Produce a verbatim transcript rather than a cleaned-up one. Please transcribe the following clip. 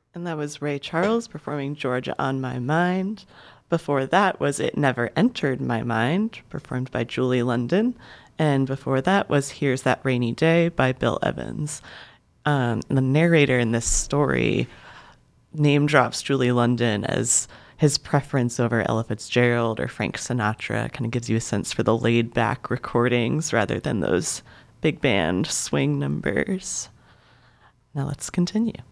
And that was Ray Charles performing Georgia on My Mind. Before that was It Never Entered My Mind, performed by Julie London. And before that was Here's That Rainy Day by Bill Evans. Um, the narrator in this story name drops Julie London as his preference over Ella Fitzgerald or Frank Sinatra. Kind of gives you a sense for the laid back recordings rather than those big band swing numbers. Now let's continue.